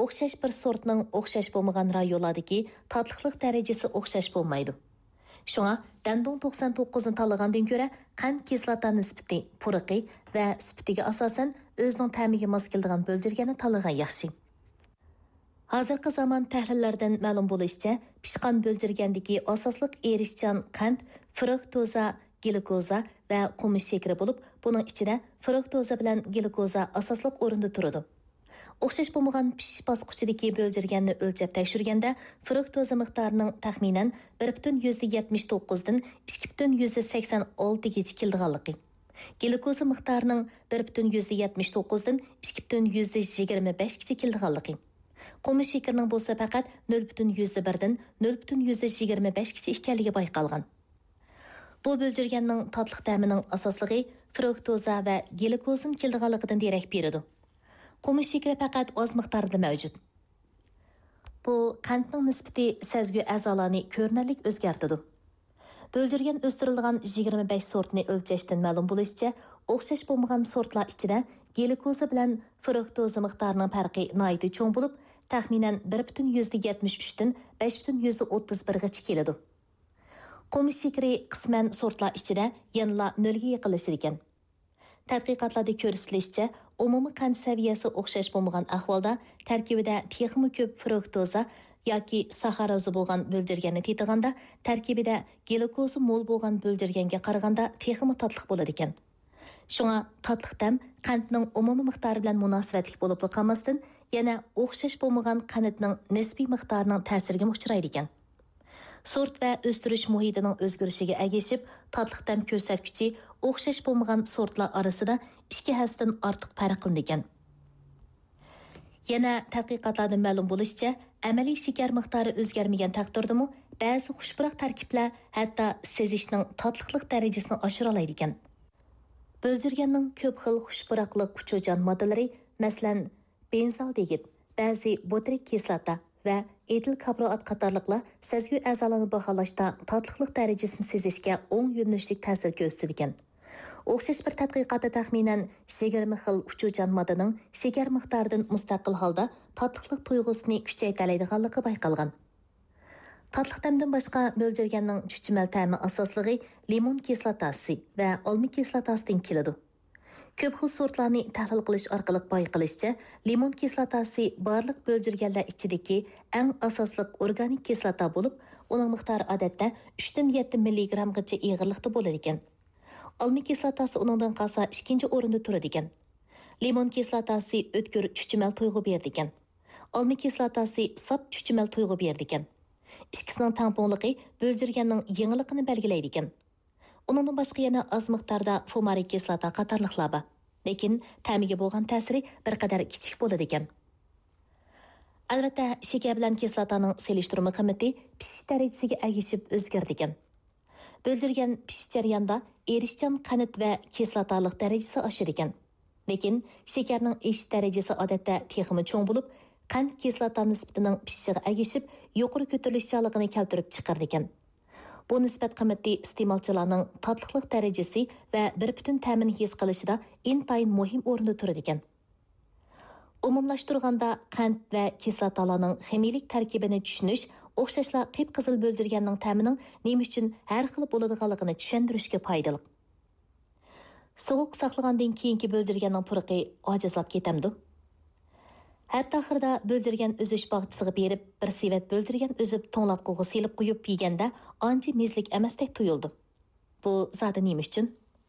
o'xshash bir sortning o'xshash bo'lmagan rayonlardagi tatliqlik darajasi o'xshash bo'lmaydi. Shunga dandong 99 ni tanlagandan ko'ra qand kislota nisbati, puriqi va sufatiga asosan o'zining ta'miga mos keladigan bo'ljirganni tanlagan yaxshi. Hozirgi zamon tahlillardan ma'lum bo'lishicha, pishqan bo'ljirgandagi asosliq erishchan qand fruktoza, glukoza va qumush shakari bo'lib, buning ichida fruktoza bilan glukoza asosliq o'rinda turadi. O'xshash bo'lmagan pishish bosqichidagi bo'ljirganni o'lchab tekshirganda fruktoza miqdorining taxminan 1,79 dan 2,86 gacha kelganligi. Glukoza miqdorining 1,79 dan 2,25 gacha kelganligi. Qumush shakarining bo'lsa faqat 0,1 dan 0,25 gacha ekanligi bayqalgan. Bu bo'ljirganning tatliq ta'mining asosligi fruktoza va glukozning kelganligidan derak beradi. Qumush shakari faqat oz miqdorda mavjud. Bu qandning nisbati sezgi a'zolarini ko'rinarli o'zgartirdi. Bo'ljirgan o'stirilgan 25 sortni o'lchashdan ma'lum bo'lishicha, o'xshash bo'lmagan sortlar ichida glukoza bilan fruktoza miqdorining farqi nihoyatda cho'ng bo'lib, taxminan 1,73 dan 5,31 gacha keladi. Qumush shakari qisman sortlar ichida yanla 0 ga yaqinlashir ekan. Tadqiqotlarda ko'rsatilishicha, umumiy qand saviyasi o'xshash bo'lmagan ahvolda tarkibida texmi ko'p fruktoza yoki saxaroza bo'lgan bo'ljirganni tetiganda tarkibida glukoza mo'l bo'lgan bo'ljirganga qaraganda texmi tatliq bo'ladi ekan. Shunga tatliq ta'm qandning umumiy miqdori bilan munosabatli bo'lib qolmasdan, yana o'xshash bo'lmagan qandning nisbiy miqdorining ta'siriga uchraydi ekan. Sort va o'stirish muhitining o'zgarishiga ergashib, tatliq ta'm ko'rsatkichi o'xshash bo'lmagan sortlar orasida 2 hasdan ortiq farq qilinadi ekan. Yana tadqiqotlardan ma'lum bo'lishicha, amaliy shakar miqdori o'zgarmagan taqdirdami, ba'zi xushpuroq tarkiblar hatto sezishning tatliqlik darajasini oshira oladi ekan. Bo'ljirganning ko'p xil xushpuroqlik kuchuvchan moddalari, masalan, benzaldegid, ba'zi botrik kislota va etil kabroat qatorliqlar sezgi a'zolarini baholashda tatliqlik darajasini sezishga o'ng yo'nalishlik ta'sir ko'rsatadi ekan. O'xshash bir tadqiqotda taxminan 20 xil uchuvchan moddaning shakar miqdoridan mustaqil holda tatliqlik tuyg'usini kuchaytiradiganligi bayqalgan. Tatliq ta'mdan boshqa bo'ljirganning chuchmal ta'mi asosligi limon kislotasi va olma kislotasidan keladi. Ko'p xil sortlarni tahlil qilish orqali bayqalishcha, limon kislotasi barliq bo'ljirganlar ichidagi eng asosliq organik kislota bo'lib, uning miqdori odatda 3 dan 7 mg gacha ig'irlikda bo'ladi ekan. Olma kislotasi uningdan qolsa ikkinchi o'rinda turadi ekan. Limon kislotasi o'tkir chuchmal tuyg'u berdi ekan. Olma kislotasi sap chuchmal tuyg'u berdi ekan. Ikkisining tangpongligi bo'ljirganning yengilligini belgilaydi ekan. Uningdan boshqa yana oz miqdorda fumarik kislota qatorliqlar bor. Lekin ta'miga bo'lgan ta'siri bir qadar kichik bo'ladi ekan. Albatta, shakar bilan kislotaning selishtirma qiymati pishish darajasiga ergashib o'zgardi ekan. Bo'ljirgan pishish jarayonida erishchan qanit va kislotalik darajasi oshir ekan. Lekin shakarning erish darajasi odatda texmi cho'ng bo'lib, qand kislota nisbatining pishishiga ergashib yuqori ko'tarilishlaligini keltirib chiqardi ekan. Bu nisbat qiymati iste'molchilarning tatliqlik darajasi va bir butun ta'mini his qilishida intayin muhim o'rinda turadi ekan. Umumlashtirganda qand va kislotalarning ximiylik tarkibini tushunish o'xshashlar qip-qizil bo'ljirganning ta'mining nima uchun har xil bo'ladiganligini tushuntirishga foydali. Sovuq saqlagandan keyingi bo'ljirganning puriqi ojizlab ketamdi. Hatta oxirida bo'ljirgan o'zish bog'chisiga berib, bir sevat bo'ljirgan o'zib to'nglatquga silib qo'yib yeganda ancha mezlik emasdek tuyuldi. Bu zodi nima uchun?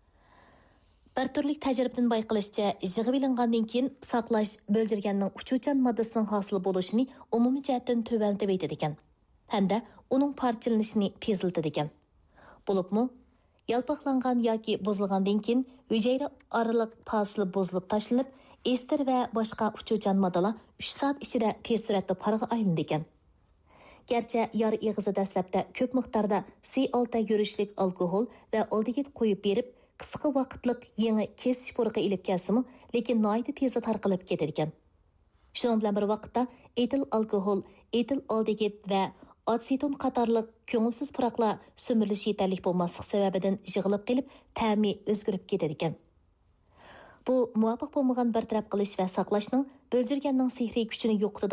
Bir turlik tajribadan bayqalishcha, yig'ib ilingandan keyin saqlash bo'ljirganning uchuvchan moddasining hosil bo'lishini umumiy jihatdan tövəltib etadi ekan, hamda uning parchalanishini tezlatadi ekan. Bo'libmi, yalpoqlangan yoki buzilgandan keyin hujayra oraliq fasili buzilib tashlanib, ester va boshqa uchuvchan moddalar 3 soat ichida tez suratda parga aylandi ekan. Gerçi yar ig'izi dastlabda ko'p miqdorda C6 yurishlik alkohol va aldegid qo'yib berib, qisqa vaqtlik yangi kesish purqi ilib kelsimi, lekin noyda tezda tarqalib ketadi ekan. Shuning bilan bir vaqtda etil alkohol, etil aldegid va atseton qatorliq ko'ngilsiz puraqlar so'mirilishi yetarli bo'lmasligi sababidan yig'ilib qilib, ta'mi o'zgarib ketadi ekan. Bu muvofiq bo'lmagan bartaraf qilish va saqlashning bo'ljirganning sehriy kuchini yo'qotadi